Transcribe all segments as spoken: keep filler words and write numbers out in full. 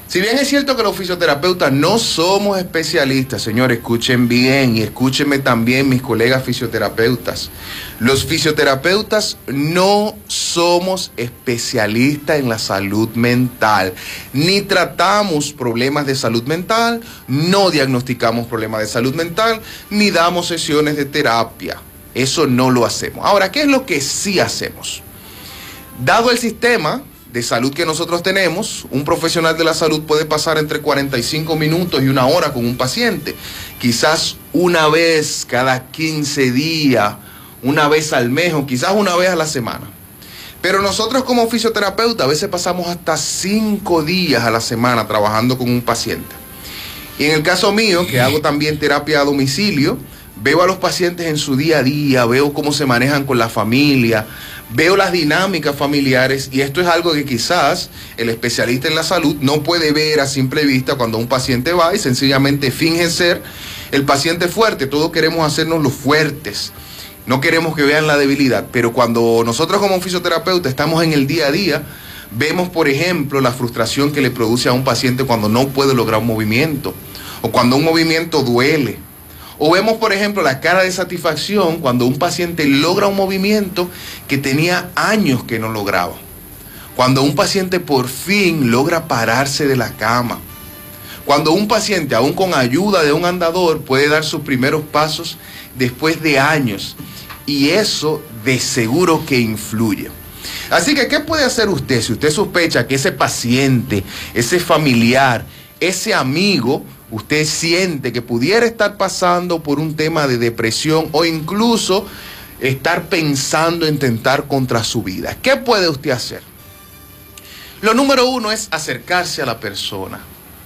Si bien es cierto que los fisioterapeutas no somos especialistas, señores, escuchen bien y escúchenme también mis colegas fisioterapeutas. Los fisioterapeutas no somos especialistas en la salud mental, ni tratamos problemas de salud mental, no diagnosticamos problemas de salud mental, ni damos sesiones de terapia. Eso no lo hacemos. Ahora, ¿qué es lo que sí hacemos? Dado el sistema de salud que nosotros tenemos, un profesional de la salud puede pasar entre cuarenta y cinco minutos y una hora con un paciente, quizás una vez cada quince días, una vez al mes o quizás una vez a la semana. Pero nosotros como fisioterapeutas a veces pasamos hasta cinco días a la semana trabajando con un paciente. Y en el caso mío, que hago también terapia a domicilio, veo a los pacientes en su día a día, veo cómo se manejan con la familia, veo las dinámicas familiares, y esto es algo que quizás el especialista en la salud no puede ver a simple vista cuando un paciente va y sencillamente finge ser el paciente fuerte. Todos queremos hacernos los fuertes, no queremos que vean la debilidad, pero cuando nosotros como fisioterapeutas estamos en el día a día, vemos por ejemplo la frustración que le produce a un paciente cuando no puede lograr un movimiento, o cuando un movimiento duele. O vemos, por ejemplo, la cara de satisfacción cuando un paciente logra un movimiento que tenía años que no lograba. Cuando un paciente por fin logra pararse de la cama. Cuando un paciente, aún con ayuda de un andador, puede dar sus primeros pasos después de años. Y eso de seguro que influye. Así que, ¿qué puede hacer usted si usted sospecha que ese paciente, ese familiar, ese amigo, usted siente que pudiera estar pasando por un tema de depresión o incluso estar pensando en tentar contra su vida? ¿Qué puede usted hacer? Lo número uno es acercarse a la persona.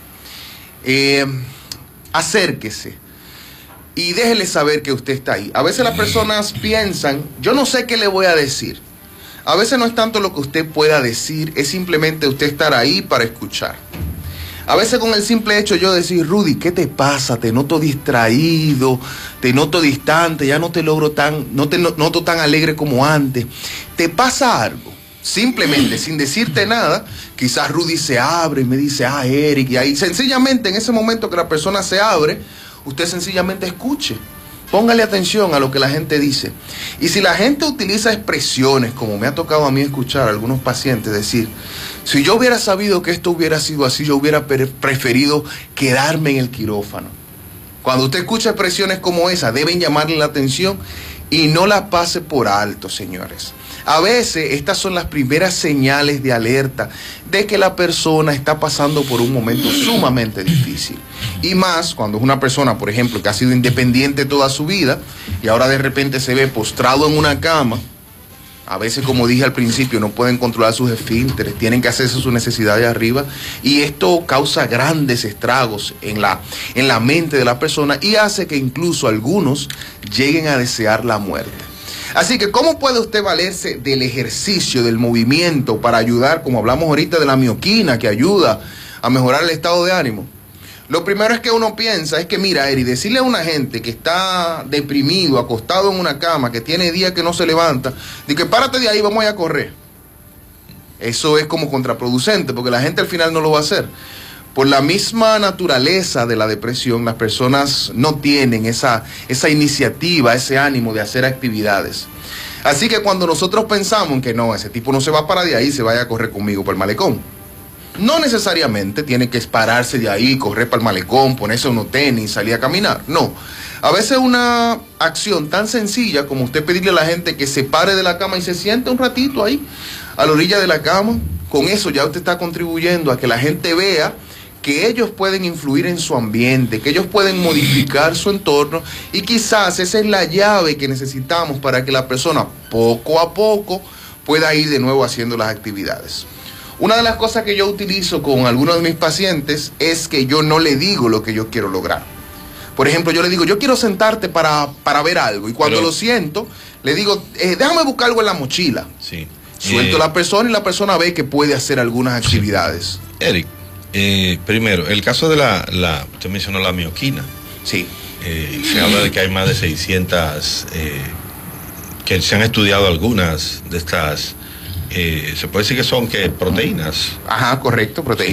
Eh, acérquese y déjele saber que usted está ahí. A veces las personas piensan, yo no sé qué le voy a decir. A veces no es tanto lo que usted pueda decir, es simplemente usted estar ahí para escuchar. A veces con el simple hecho yo decir, Rudy, ¿qué te pasa? Te noto distraído, te noto distante, ya no te logro tan, no te noto tan alegre como antes. ¿Te pasa algo? Simplemente, sin decirte nada, quizás Rudy se abre y me dice, ah, Eric, y ahí sencillamente en ese momento que la persona se abre, usted sencillamente escuche. Póngale atención a lo que la gente dice. Y si la gente utiliza expresiones, como me ha tocado a mí escuchar a algunos pacientes decir, si yo hubiera sabido que esto hubiera sido así, yo hubiera preferido quedarme en el quirófano. Cuando usted escucha expresiones como esa, deben llamarle la atención y no la pase por alto, señores. A veces estas son las primeras señales de alerta de que la persona está pasando por un momento sumamente difícil. Y más cuando es una persona, por ejemplo, que ha sido independiente toda su vida y ahora de repente se ve postrado en una cama. A veces, como dije al principio, no pueden controlar sus esfínteres, tienen que hacerse sus necesidades arriba, y esto causa grandes estragos en la, en la mente de la persona y hace que incluso algunos lleguen a desear la muerte. Así que, ¿cómo puede usted valerse del ejercicio, del movimiento para ayudar, como hablamos ahorita de la mioquina, que ayuda a mejorar el estado de ánimo? Lo primero es que uno piensa, es que mira, Eri, decirle a una gente que está deprimido, acostado en una cama, que tiene días que no se levanta, de que párate de ahí, vamos a ir a correr. Eso es como contraproducente, porque la gente al final no lo va a hacer. Por la misma naturaleza de la depresión, las personas no tienen esa, esa iniciativa, ese ánimo de hacer actividades. Así que cuando nosotros pensamos que no, ese tipo no se va para de ahí, se vaya a correr conmigo por el malecón. No necesariamente tiene que pararse de ahí, correr para el malecón, ponerse unos tenis, salir a caminar. No. A veces una acción tan sencilla como usted pedirle a la gente que se pare de la cama y se siente un ratito ahí, a la orilla de la cama, con eso ya usted está contribuyendo a que la gente vea que ellos pueden influir en su ambiente, que ellos pueden modificar su entorno, y quizás esa es la llave que necesitamos para que la persona poco a poco pueda ir de nuevo haciendo las actividades. Una de las cosas que yo utilizo con algunos de mis pacientes es que yo no le digo lo que yo quiero lograr. Por ejemplo, yo le digo, yo quiero sentarte para, para ver algo. Y cuando Pero, lo siento, le digo, eh, déjame buscar algo en la mochila. Sí. Suelto eh, a la persona y la persona ve que puede hacer algunas actividades. Sí. Eric, eh, primero, el caso de la, la, usted mencionó la mioquina. Sí. Eh, se habla de que hay más de seiscientas, eh, que se han estudiado algunas de estas. Eh, se puede decir que son que proteínas. Ajá, correcto, proteínas.